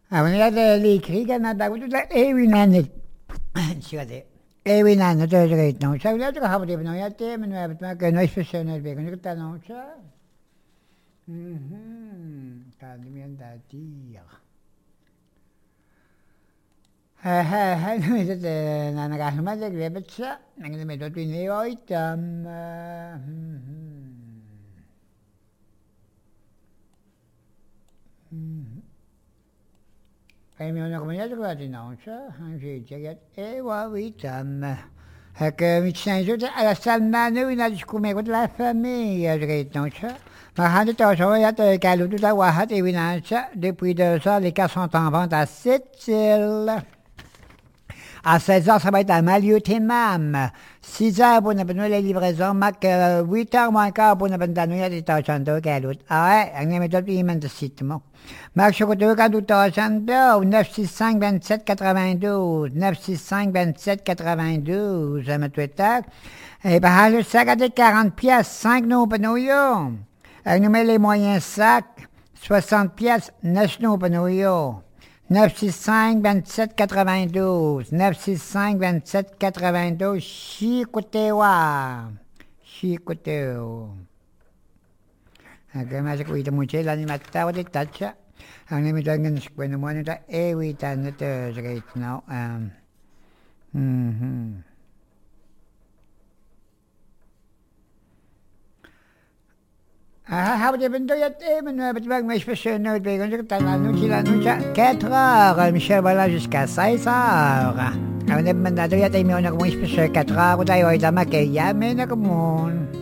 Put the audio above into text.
wanneer de kriegen na da gut da ewinane sigade ewinane de reit no sa da ga habde no ya te men hebben ma ke no speciaal be kan ik ta no sa kan die men da dia ha no het na na ga ma de gebetsa na me dot ni ooit Hij heeft nog maar net wat in ons, hij ziet je het, wat weet dan. Ik moet zijn zo, dat zal maar nu naar de school mee, wat laat van mij, je weet nog zo. Maar hij had het al zo, ja, dat ik al doe dat wat had, even aan het, depuis 2 ans, les cas sont en vente à 7 îles. À 16 heures, ça va être à Maliotimam. 6 heures pour nous donner les livraisons. 8 heures moins quart pour nous donner les tâches galut. Ah ouais, on est mis tout de site, moi. Max, je compte quand tout tâches 965 27 92. 965 27 92. Je me Twitter. Et ben, le sac à des 40 pièces, 5 nous pour nous. On nous met les moyens sacs, 60 pièces, 9 nous pour nous. 965 27 92. 965 27 92. Chicotewa. Chicotewa. Agak masuk itu muncul lani mata wadi tacha. Ang nimi dengan sekwena mo nita ewi tan ito right now. Hebben de bent dat even met welk mes persoon uit bij ons dan nu 4 heures Michel voilà jusqu'à 16 heures. On hebben dat dat even met welk mes persoon 4 heures dat je ooit aan maak ja men kom on.